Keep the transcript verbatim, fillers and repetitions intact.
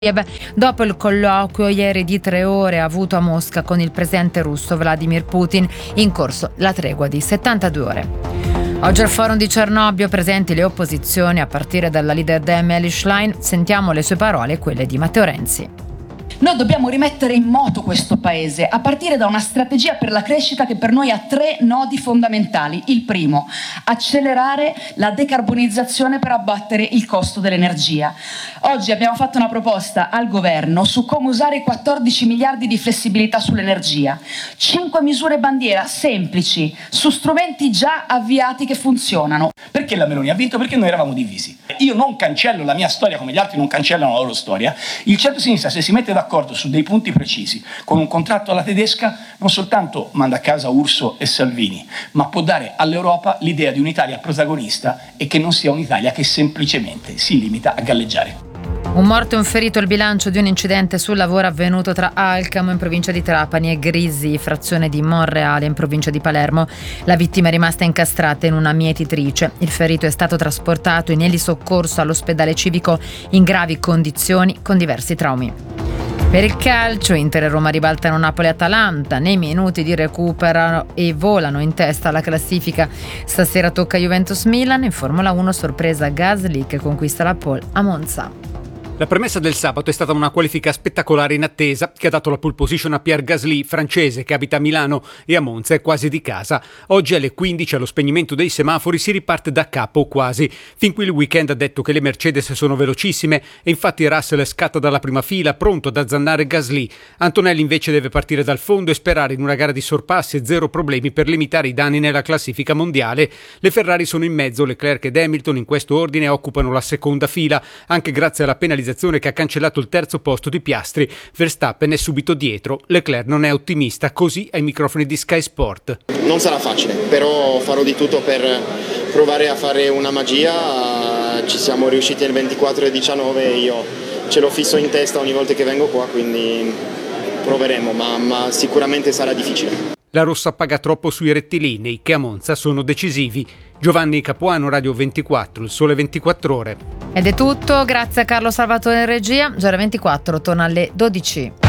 dopo il colloquio ieri di tre ore avuto a Mosca con il presidente russo Vladimir Putin, in corso la tregua di settantadue ore. Oggi al forum di Cernobbio presenti le opposizioni a partire dalla leader dem Elly Schlein. Sentiamo le sue parole e quelle di Matteo Renzi. Noi dobbiamo rimettere in moto questo paese a partire da una strategia per la crescita che per noi ha tre nodi fondamentali. Il primo, accelerare la decarbonizzazione per abbattere il costo dell'energia. Oggi abbiamo fatto una proposta al governo su come usare i quattordici miliardi di flessibilità sull'energia. Cinque misure bandiera semplici su strumenti già avviati che funzionano. Perché la Meloni ha vinto? Perché noi eravamo divisi. Io non cancello la mia storia come gli altri non cancellano la loro storia. Il centro-sinistra, se si mette d'accordo su dei punti precisi, con un contratto alla tedesca, non soltanto manda a casa Urso e Salvini, ma può dare all'Europa l'idea di un'Italia protagonista e che non sia un'Italia che semplicemente si limita a galleggiare. Un morto e un ferito il bilancio di un incidente sul lavoro avvenuto tra Alcamo in provincia di Trapani e Grisi, frazione di Monreale in provincia di Palermo. La vittima è rimasta incastrata in una mietitrice. Il ferito è stato trasportato in elisoccorso all'ospedale civico in gravi condizioni con diversi traumi. Per il calcio, Inter e Roma ribaltano Napoli-Atalanta nei minuti di recupero e volano in testa alla classifica. Stasera tocca Juventus-Milan. In Formula uno sorpresa Gasly che conquista la pole a Monza. La premessa del sabato è stata una qualifica spettacolare in attesa che ha dato la pole position a Pierre Gasly, francese che abita a Milano e a Monza è quasi di casa. Oggi alle quindici allo spegnimento dei semafori si riparte da capo quasi. Fin qui il weekend ha detto che le Mercedes sono velocissime e infatti Russell scatta dalla prima fila pronto ad azzannare Gasly. Antonelli invece deve partire dal fondo e sperare in una gara di sorpassi e zero problemi per limitare i danni nella classifica mondiale. Le Ferrari sono in mezzo, Leclerc ed Hamilton in questo ordine occupano la seconda fila, anche grazie alla penalizzazione che ha cancellato il terzo posto di Piastri. Verstappen è subito dietro. Leclerc non è ottimista, così ai microfoni di Sky Sport. Non sarà facile, però farò di tutto per provare a fare una magia. Ci siamo riusciti nel ventiquattro e diciannove, io ce l'ho fisso in testa ogni volta che vengo qua, quindi proveremo, ma, ma sicuramente sarà difficile. La rossa paga troppo sui rettilinei che a Monza sono decisivi. Giovanni Capuano, Radio ventiquattro, il Sole ventiquattro Ore. Ed è tutto, grazie a Carlo Salvatore in regia. Giorno ventiquattro torna alle dodici.